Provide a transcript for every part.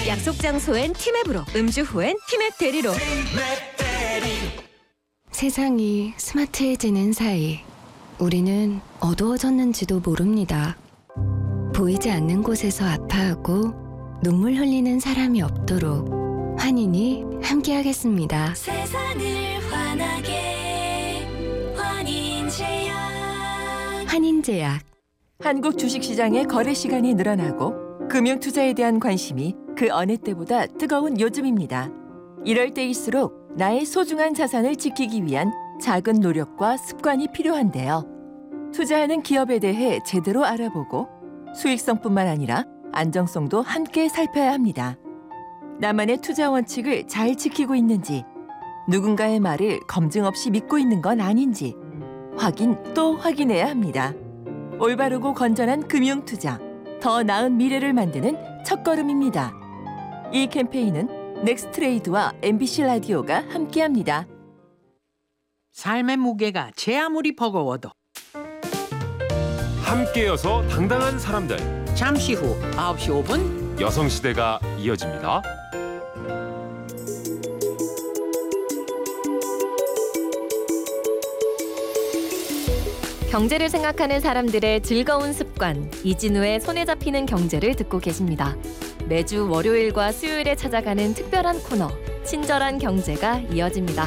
약속 장소엔 티맵으로, 음주 후엔 티맵 대리로. 세상이 스마트해지는 사이 우리는 어두워졌는지도 모릅니다. 보이지 않는 곳에서 아파하고 눈물 흘리는 사람이 없도록 환인이 함께하겠습니다. 세상을 환하게 환인제약. 환인제약. 한국 주식시장의 거래 시간이 늘어나고 금융투자에 대한 관심이 그 어느 때보다 뜨거운 요즘입니다. 이럴 때일수록 나의 소중한 자산을 지키기 위한 작은 노력과 습관이 필요한데요. 투자하는 기업에 대해 제대로 알아보고 수익성뿐만 아니라 안정성도 함께 살펴야 합니다. 나만의 투자 원칙을 잘 지키고 있는지, 누군가의 말을 검증 없이 믿고 있는 건 아닌지 확인 또 확인해야 합니다. 올바르고 건전한 금융투자, 더 나은 미래를 만드는 첫걸음입니다. 이 캠페인은 넥스트레이드와 MBC 라디오가 함께합니다. 삶의 무게가 제 아무리 버거워도 함께여서 당당한 사람들. 잠시 후 9시 5분 여성시대가 이어집니다. 경제를 생각하는 사람들의 즐거운 습관, 이진우의 손에 잡히는 경제를 듣고 계십니다. 매주 월요일과 수요일에 찾아가는 특별한 코너, 친절한 경제가 이어집니다.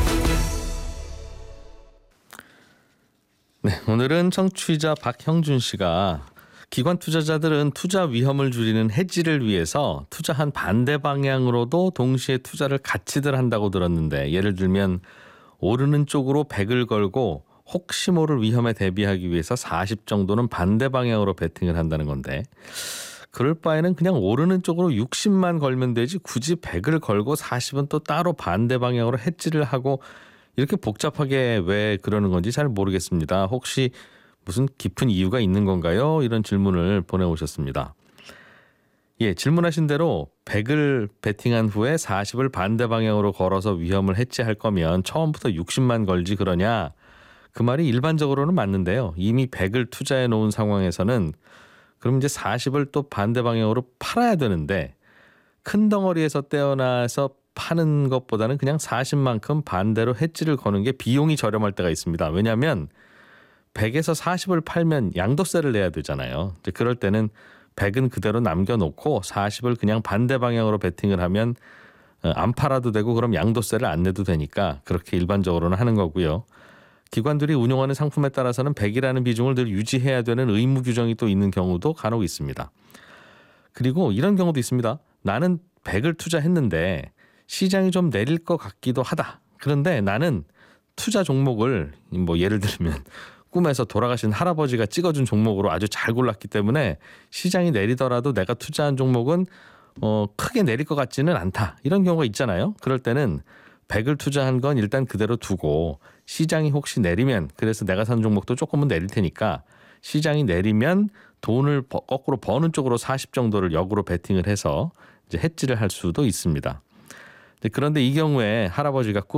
네, 오늘은 청취자 박형준 씨가 기관 투자자들은 투자 위험을 줄이는 해지를 위해서 투자한 반대 방향으로도 동시에 투자를 같이들 한다고 들었는데, 예를 들면 오르는 쪽으로 100을 걸고 혹시 모를 위험에 대비하기 위해서 40 정도는 반대 방향으로 베팅을 한다는 건데, 그럴 바에는 그냥 오르는 쪽으로 60만 걸면 되지 굳이 100을 걸고 40은 또 따로 반대 방향으로 해지를 하고 이렇게 복잡하게 왜 그러는 건지 잘 모르겠습니다. 혹시 무슨 깊은 이유가 있는 건가요? 이런 질문을 보내오셨습니다. 예, 질문하신 대로 100을 베팅한 후에 40을 반대 방향으로 걸어서 위험을 해지할 거면 처음부터 60만 걸지 그러냐? 그 말이 일반적으로는 맞는데요. 이미 100을 투자해 놓은 상황에서는 그럼 이제 40을 또 반대 방향으로 팔아야 되는데, 큰 덩어리에서 떼어놔서 파는 것보다는 그냥 40만큼 반대로 해지를 거는 게 비용이 저렴할 때가 있습니다. 왜냐하면 100에서 40을 팔면 양도세를 내야 되잖아요. 이제 그럴 때는 100은 그대로 남겨놓고 40을 그냥 반대 방향으로 베팅을 하면 안 팔아도 되고 그럼 양도세를 안 내도 되니까 그렇게 일반적으로는 하는 거고요. 기관들이 운용하는 상품에 따라서는 100이라는 비중을 늘 유지해야 되는 의무 규정이 또 있는 경우도 간혹 있습니다. 그리고 이런 경우도 있습니다. 나는 100을 투자했는데 시장이 좀 내릴 것 같기도 하다. 그런데 나는 투자 종목을 뭐 예를 들면 꿈에서 돌아가신 할아버지가 찍어준 종목으로 아주 잘 골랐기 때문에 시장이 내리더라도 내가 투자한 종목은 크게 내릴 것 같지는 않다. 이런 경우가 있잖아요. 그럴 때는 100을 투자한 건 일단 그대로 두고 시장이 혹시 내리면, 그래서 내가 산 종목도 조금은 내릴 테니까 시장이 내리면 돈을 거꾸로 버는 쪽으로 40 정도를 역으로 베팅을 해서 이제 해지를 할 수도 있습니다. 그런데 이 경우에 할아버지가